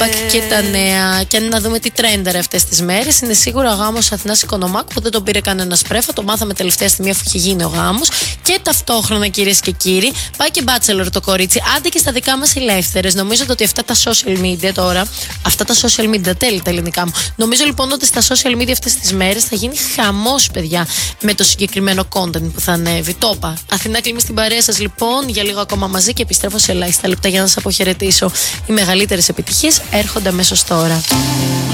και τα νέα. Και να δούμε τι τρένταρε αυτές τις μέρες. Είναι σίγουρα ο γάμος Αθηνάς Οικονομάκου που δεν τον πήρε κανένα πρέφα. Το μάθαμε τελευταία στιγμή αφού είχε γίνει ο γάμος. Και ταυτόχρονα, κυρίες και κύριοι, πάει και bachelor το κορίτσι. Άντε και στα δικά μας ελεύθερες. Νομίζω ότι αυτά τα social media τώρα. Αυτά τα social media, τέλει τα ελληνικά μου. Νομίζω λοιπόν ότι στα social media αυτές τις μέρες θα γίνει χαμός, παιδιά, με το συγκεκριμένο content που θα ανέβει. Το είπα. Αθηνά, κλείνει στην παρέα σας λοιπόν για λίγο ακόμα μαζί και επιστρέφω σε ελάχιστα λεπτά για να σας αποχαιρετήσω. Οι μεγαλύτερες επιτυχίες έρχονται αμέσως τώρα.